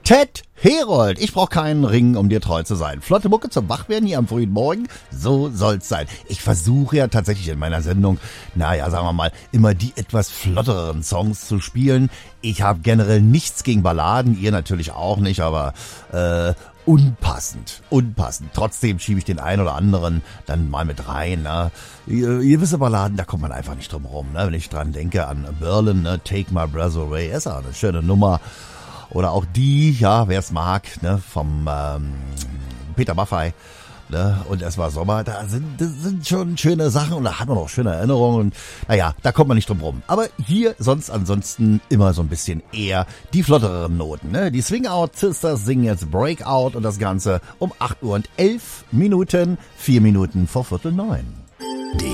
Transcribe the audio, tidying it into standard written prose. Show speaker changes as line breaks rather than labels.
Ted Herold, ich brauche keinen Ring, um dir treu zu sein. Flotte Mucke zum Wachwerden hier am frühen Morgen, so soll's sein. Ich versuche ja tatsächlich in meiner Sendung, sagen wir mal, immer die etwas flottereren Songs zu spielen. Ich habe generell nichts gegen Balladen, ihr natürlich auch nicht, aber unpassend. Trotzdem schiebe ich den einen oder anderen dann mal mit rein. Ne? Gewisse Balladen, da kommt man einfach nicht drum rum. Ne? Wenn ich dran denke an Berlin, ne? Take My Breath Away, ist auch eine schöne Nummer. Oder auch die, wer es mag, ne? Vom Peter Maffay. Ne? Und es war Sommer, das sind schon schöne Sachen und da hat man auch schöne Erinnerungen. Und da kommt man nicht drum rum. Aber hier ansonsten immer so ein bisschen eher die flottereren Noten. Ne? Die Swing Out Sisters singen jetzt Breakout und das Ganze um 8 Uhr und 11 Minuten, 4 Minuten vor 8:45.